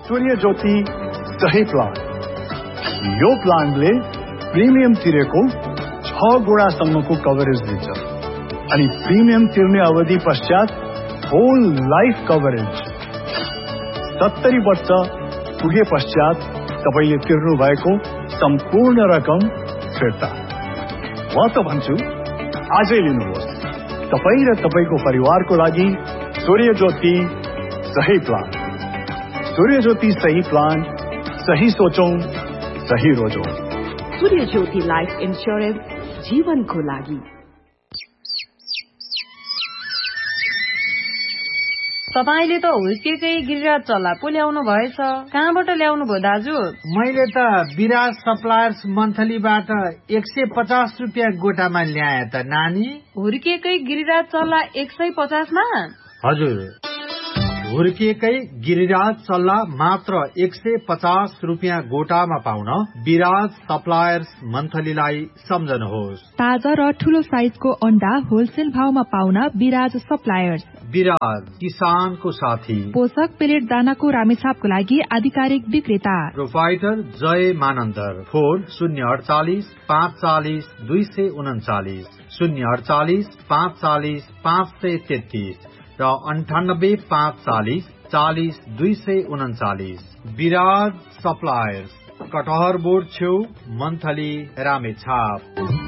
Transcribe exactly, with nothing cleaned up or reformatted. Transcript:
सूर्य ज्योति सही प्लान। यो प्लानले प्रिमियम तिरेको छ गुणासम्मको कभरेज दिन्छ अनि प्रिमियम तिर्ने अवधि पश्चात होल लाइफ कभरेज। सत्तरी वर्ष पुगे पश्चात तपाईले तिर्नु भएको सम्पूर्ण रकम फिर्ता। म त भन्छु आजै लिनुहोस् तपाई र तपाईको परिवारको लागि सूर्य ज्योति सही प्लान। सूर्य ज्योति सही प्लान, सही सोचौं, सही रोजौं। सूर्य ज्योति लाइफ इन्स्योरेन्स, जीवनको लागि। तपाईले त हुर्केकै गिरिराज चल्ला पो ल्याउनु भएछ। कहाँबाट ल्याउनु भयो दाजु? मैले त विराज सप्लायर्स मन्थलीबाट एक सय पचास रुपियाँ गोटामा ल्याए त नानी। हुर्केकै गिरिराज चल्ला एक सय पचासमा? हजुर, हुर्किएकै गिरिराज चल्ला मात्र एक सय पचास रुपियाँ गोटामा पाउन विराज सप्लायर्स मन्थलीलाई सम्झनुहोस्। ताजा र ठूलो साइजको अण्डा होलसेल भावमा पाउन विराज सप्लायर्स। विराज, किसानको साथी। पोषक पेलेट दानाको रामेछापको लागि आधिकारिक विक्रेता। प्रोपाइटर जय मानन्दर। फोन शून्य अडचालिस पाँच चालिस दुई सय उन्चालिस, शून्य अडचालिस पाँच चालिस पाँच सय तेत्तीस र अन्ठानब्बे पाँच चालिस चालिस दुई सय उन्चालिस। विराज सप्लायर्स, कटहर बोर्ड छेउ, मन्थली, रामेछाप।